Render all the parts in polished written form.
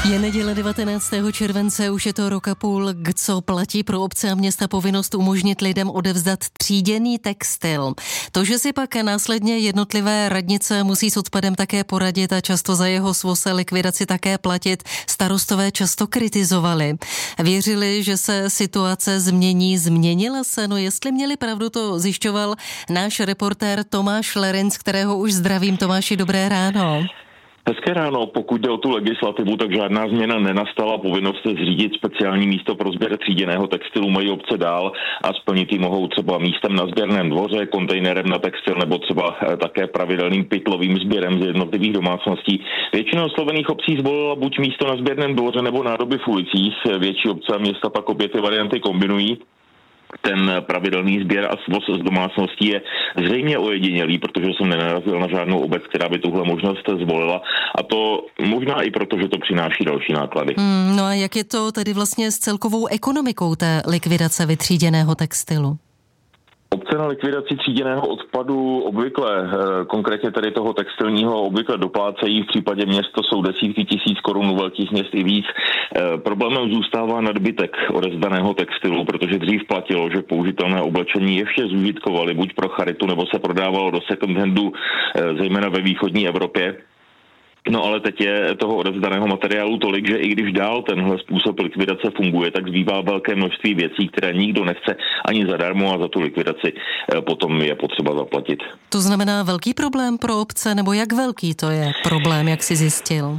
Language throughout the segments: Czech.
Je neděle 19. července, už je to rok a půl, co platí pro obce a města povinnost umožnit lidem odevzdat tříděný textil. To, že si pak následně jednotlivé radnice musí s odpadem také poradit a často za jeho svoz a likvidaci také platit, starostové často kritizovali. Věřili, že se situace změní. Změnila se? No jestli měli pravdu, to zjišťoval náš reportér Tomáš Lerinc, kterého už zdravím. Tomáši, dobré ráno. Hezké ráno, pokud jde o tu legislativu, tak žádná změna nenastala. Povinnost zřídit speciální místo pro sběr tříděného textilu mají obce dál a splnit ji mohou třeba místem na sběrném dvoře, kontejnerem na textil nebo třeba také pravidelným pytlovým sběrem z jednotlivých domácností. Většina oslovených obcí zvolila buď místo na sběrném dvoře nebo nádoby v ulicích. Větší obce a města pak obě ty varianty kombinují. Ten pravidelný sběr a svoz z domácností je zřejmě ojedinělý, protože jsem nenarazil na žádnou obec, která by tuhle možnost zvolila. A to možná i proto, že to přináší další náklady. No a jak je to tedy vlastně s celkovou ekonomikou té likvidace vytříděného textilu? Obce na likvidaci tříděného odpadu obvykle, konkrétně tedy toho textilního, obvykle doplácejí, v případě měst to jsou desítky tisíc korun, u velkých měst i víc. Problémem zůstává nadbytek odevzdaného textilu, protože dřív platilo, že použitelné oblečení ještě zužitkovali buď pro charitu, nebo se prodávalo do second handu, zejména ve východní Evropě. No ale teď je toho odevzdaného materiálu tolik, že i když dál tenhle způsob likvidace funguje, tak zbývá velké množství věcí, které nikdo nechce ani zadarmo a za tu likvidaci potom je potřeba zaplatit. To znamená velký problém pro obce, nebo jak velký to je problém, jak jsi zjistil?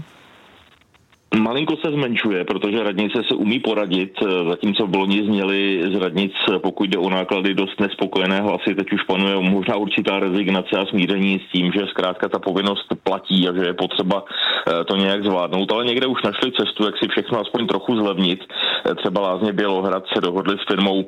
Malinko se zmenšuje, protože radnice se umí poradit, zatímco v loni zněli z radnic, pokud jde o náklady, dost nespokojené hlasy. Teď už panuje možná určitá rezignace a smíření s tím, že zkrátka ta povinnost platí a že je potřeba to nějak zvládnout. Ale někde už našli cestu, jak si všechno aspoň trochu zlevnit. Třeba Lázně Bělohrad se dohodli s firmou,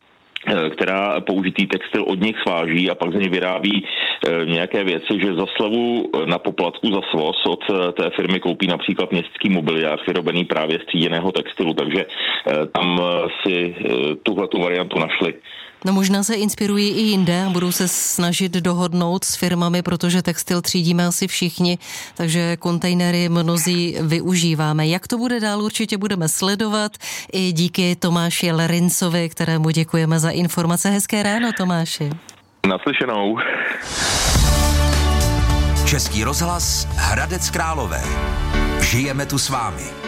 která použitý textil od nich sváží a pak z něj vyrábí nějaké věci, že za slevu na poplatku za svoz od té firmy koupí například městský mobiliář vyrobený právě z tříděného textilu, takže tam si tuhletu variantu našli. No možná se inspirují i jinde a budou se snažit dohodnout s firmami, protože textil třídíme asi všichni, takže kontejnery mnozí využíváme. Jak to bude dál, určitě budeme sledovat. I díky Tomáši Lerincovi, kterému děkujeme za informace. Hezké ráno, Tomáši. Naslyšenou. Český rozhlas Hradec Králové. Žijeme tu s vámi.